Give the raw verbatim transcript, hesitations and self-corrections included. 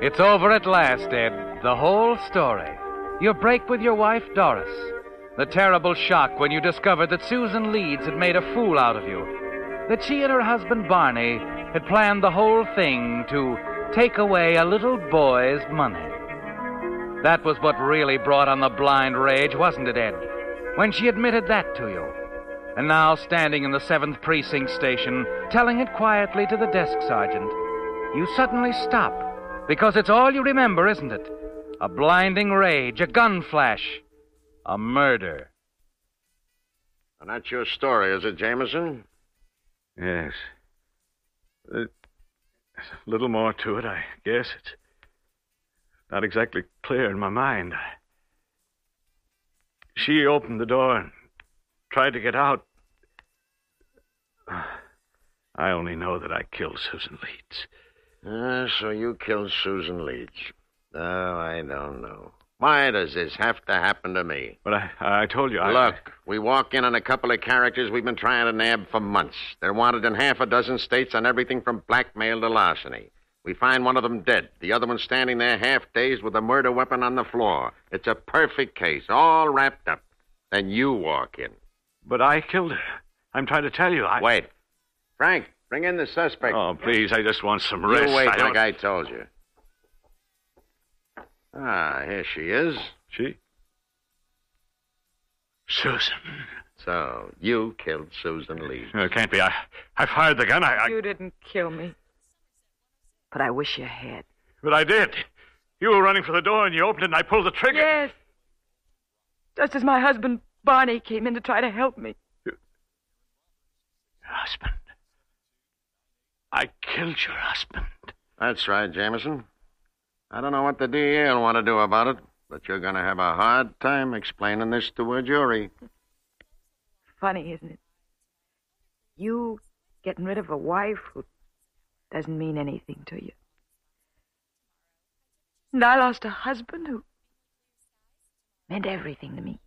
It's over at last, Ed. The whole story. Your break with your wife, Doris. The terrible shock when you discovered that Susan Leeds had made a fool out of you. That she and her husband, Barney, had planned the whole thing to take away a little boy's money. That was what really brought on the blind rage, wasn't it, Ed? When she admitted that to you. And now, standing in the seventh Precinct station, telling it quietly to the desk sergeant, you suddenly stop. Because it's all you remember, isn't it? A blinding rage, a gun flash, a murder. And that's your story, is it, Jameson? Yes. There's a little more to it, I guess. It's not exactly clear in my mind. She opened the door and tried to get out. I only know that I killed Susan Leeds. Uh, so you killed Susan Leeds. Oh, I don't know. Why does this have to happen to me? But I, I told you I... Look, we walk in on a couple of characters we've been trying to nab for months. They're wanted in half a dozen states on everything from blackmail to larceny. We find one of them dead, the other one standing there half-dazed with a murder weapon on the floor. It's a perfect case, all wrapped up. Then you walk in. But I killed her. I'm trying to tell you, I... Wait. Frank, bring in the suspect. Oh, please, I just want some rest. You wait I don't... like I told you. Ah, here she is. She? Susan. So, you killed Susan Leeds. No, it can't be. I, I fired the gun. I, I... You didn't kill me. But I wish you had. But I did. You were running for the door and you opened it and I pulled the trigger. Yes. Just as my husband, Barney, came in to try to help me. You... Your husband. I killed your husband. That's right, Jameson. I don't know what the D A will want to do about it, but you're going to have a hard time explaining this to a jury. Funny, isn't it? You getting rid of a wife who doesn't mean anything to you. And I lost a husband who meant everything to me.